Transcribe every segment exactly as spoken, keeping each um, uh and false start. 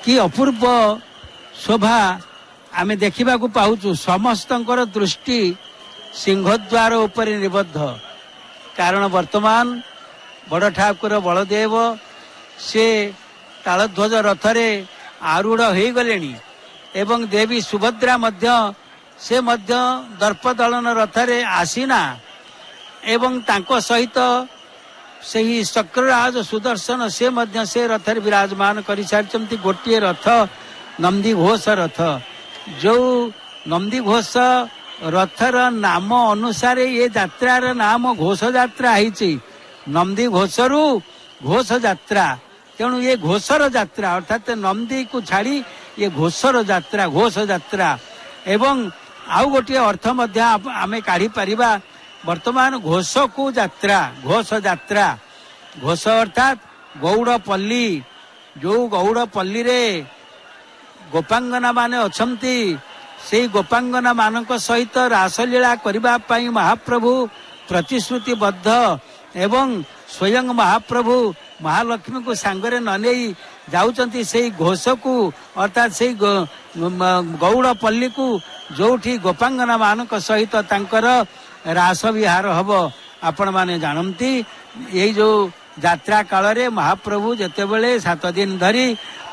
कि अपूर्व शोभा आमे देखा पाऊचु। समस्तंकर दृष्टि सिंहद्वार उपर निबद्ध, कारण वर्तमान बड़ ठाकुर बलदेव से तालध्वज रथरे आरूढ़ हो गले एवं देवी सुभद्रा मध्य से मध्य दर्पदलन रथरे आसीना एवं तांको सहित सही चक्रराज सुदर्शन से मध्य से रथरे विराजमान कर सारी। गोटे रथ नंदी घोष रथ, जो नंदी घोष रथर नाम अनुसार ये यात्रार नाम घोष यात्रा है। नंदी घोषरू घोष यात्रा, तेणु ये घोषर यात्रा अर्थात नंदी को छाड़ी ये घोषर यात्रा घोष यात्रा। एवं आउ गोटे अर्थ मध्य आमे काढ़ी परिबा। वर्तमान घोष को यात्रा घोष यात्रा, घोष अर्थात गौड़पल्ली, जो गौड़पल्ली रे गोपांगना माने अछंती, से गोपांगना मानक सहित रासलीला करिबा पई महाप्रभु प्रतिश्रुतिबद्ध एवं स्वयं महाप्रभु महालक्ष्मी को सांगरे न नहीं जाउचंती। से घोष को अर्थात से गौड़पल्ली को जोठी गोपांगना मानक सहित तांकर रास विहार हब। आपण माने जानती ये जो यात्रा काल रे महाप्रभु जेतेबेले सात दिन धरी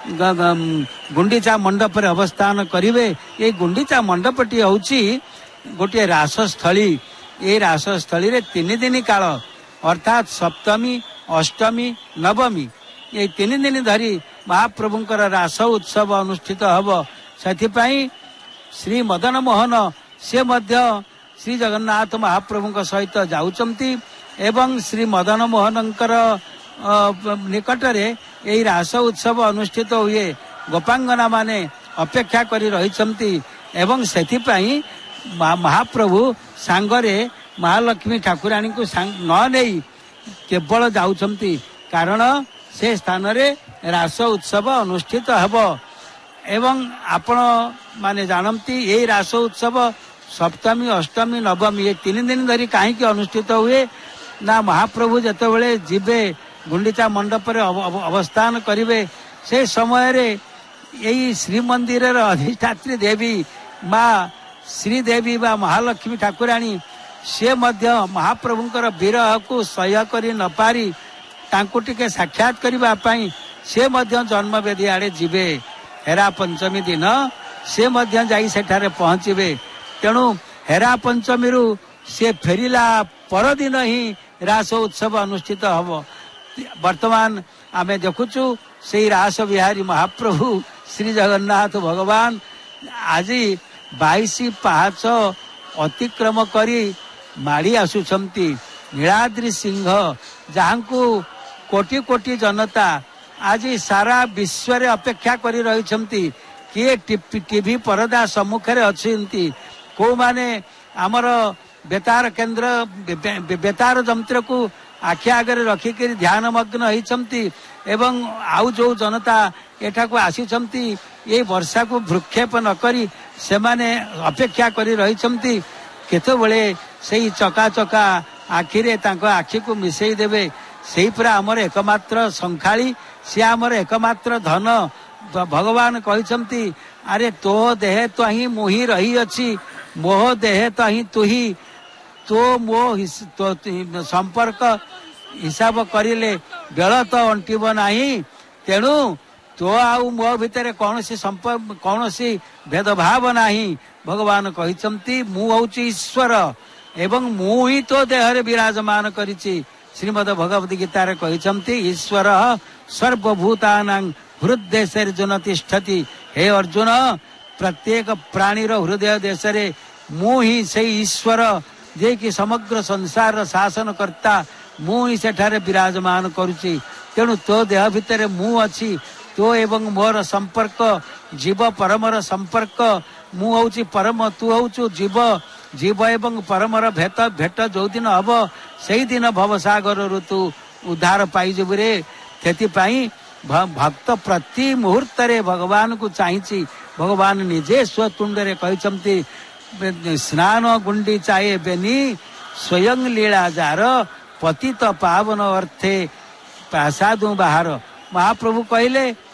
गुंडीचा मंडप रे अवस्थान करिवे। ये गुंडीचा मंडपटी होउची गोटे रासस्थली। ये रासस्थली रे तीन दिन काल अर्थात सप्तमी अष्टमी नवमी ये तीन दिन धरी महाप्रभुंकर रास उत्सव अनुष्ठित हब। सेथिपाई श्री मदन मोहन से मध्य श्री जगन्नाथ महाप्रभु सहित जाउचंती एवं श्री मदन मोहनंकर निकटरे यही रास उत्सव अनुष्ठित हुए। गोपांगना माने अपेक्षा करी रहिचंती एवं सेथिपाई महाप्रभु सांगरे महालक्ष्मी ठाकुराणी को न नहीं केवल जाउचंती, कारण से स्थान रे रास उत्सव अनुष्ठित हब। एवं आपण माने जानती यही रास उत्सव सप्तमी अष्टमी नवमी ये तीन दिन धरी कहीं अनुष्ठित हुए ना। महाप्रभु जेतेबेले जिबे गुंडीचा मंडप रे अवस्थान करिवे से समय रे यही श्रीमंदिर अधिष्ठात्री देवी माँ श्रीदेवी बा महालक्ष्मी ठाकुराणी से मध्य महाप्रभुंकर विरह को सह्य करी न पारी तांको टिके साक्षात करिबा पई से मध्य जन्मवेदी आड़े जिबे। हेरा पंचमी दिन से मध्य जाई सेठारे पहुंचीबे। तेणु हेरा पंचमी रु से फेरिला परदिन ही रास उत्सव अनुष्ठित हब। वर्तमान आमे देखुचु से रास विहारी महाप्रभु श्री जगन्नाथ भगवान आज बाईस पाहाच अतिक्रम करी माड़ी आसुछंती। नीलाद्रि सिंह जहाँ को कोटि कोटि जनता आज सारा विश्व रे अपेक्षा करी रहिछंती किए टीवी परदा सम्मुख रे अछंती। को माने हमर बेतार केंद्र बेतार जंत्र को आखि आगे रखिक ध्यान मग्न होती एवं आउ जो जनता एठा को आसीचंती ये वर्षा को भ्रुक्षेप न करी से माने अपेक्षा करी रहिछंती केतबेले सेही चका चका आखिरे तांको आखि को मिसेई देबे। सेही पुरा हमर एकमात्र संखाली से हमर एकमात्र धन। भगवान कहिछंती अरे तो देह तो ही मोहि रही अछि, मोह देह तो ही तुही, तो मो तो संपर्क हिसाब करिले बेल तो अंटिब नाही। तेणु तो आउ मो भितर कौन सी संपर्क कौन सी भेदभाव नाही। भगवान कहिछंती मु हउची ईश्वर एवं मु ही तो देहरे विराजमान करिछि। श्रीमद भगवद गीता रे कहिछंती ईश्वर सर्वभूतानां हृदय तिष्ठति। हे अर्जुन प्रत्येक प्राणीर हृदय देश रे मु ही से ईश्वर जे कि समग्र संसार शासन करता मु ही सेठारे विराजमान करुछि। तेणु तो देह भितर मु अछि, तो एवं मोर संपर्क जीव परमर संपर्क मु हउछि परम, तू हउछु जीव। जीव एवं परमर भेट भेट जो दिन हब सेही दिन भवसागर ऋतु उद्धार पाइजबु रे। सेथिपाई भक्त प्रति मुहूर्त रे भगवान को चाहिछि। भगवान निजे स्वतुंड रे कहिछंती स्नान गुंडी चाहे बेनी स्वयं लीला जार पतित पावन अर्थे प्रसादु बाहर। महाप्रभु कहले